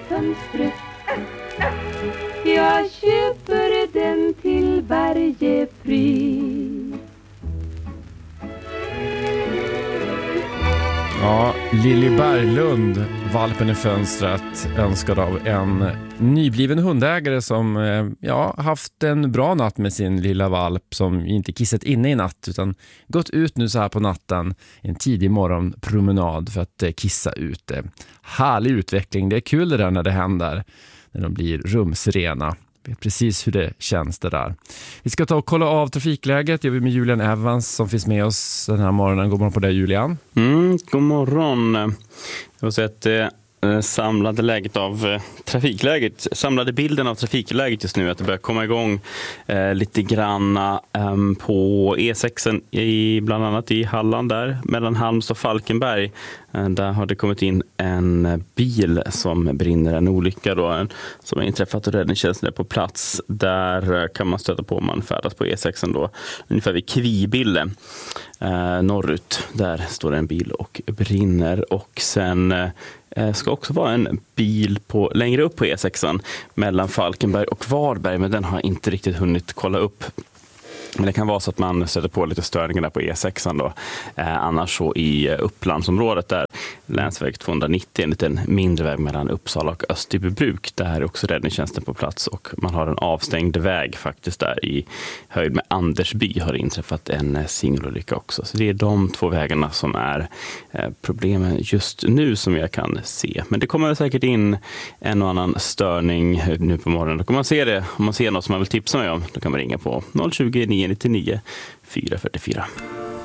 fönstret. Jag köper den till varje pris. Ja, Lilly Berglund, valpen i fönstret, önskad av en nybliven hundägare som haft en bra natt med sin lilla valp som inte kissat inne i natt utan gått ut nu så här på natten en tidig morgonpromenad för att kissa ut. Härlig utveckling, det är kul det där när det händer, när de blir rumsrena. Vet precis hur det känns det där. Vi ska ta och kolla av trafikläget. Jag är med Julian Evans som finns med oss den här morgonen. God morgon på dig, Julian. God morgon. Jag vill säga att samlade bilden av trafikläget just nu, att det börjar komma igång lite granna på E6 bland annat i Halland där, mellan Halmstad och Falkenberg. Där har det kommit in en bil som brinner, en olycka då, som har inträffat och räddningstjänsten är på plats. Där kan man stöta på om man färdas på E6 då, ungefär vid Kvibille norrut. Där står en bil och brinner, och sen ska också vara en bil längre upp på E6 mellan Falkenberg och Varberg, men den har inte riktigt hunnit kolla upp. Men det kan vara så att man sätter på lite störningar där på E6 då. Annars så i Upplandsområdet där länsväg 290, en liten mindre väg mellan Uppsala och Österbybruk. Där är också räddningstjänsten på plats, och man har en avstängd väg faktiskt där i höjd med Andersby har det inträffat en singelolycka också. Så det är de två vägarna som är problemen just nu som jag kan se. Men det kommer säkert in en och annan störning nu på morgonen. Då kan man se det. Om man ser något som man vill tipsa mig om, då kan man ringa på 020 999 444.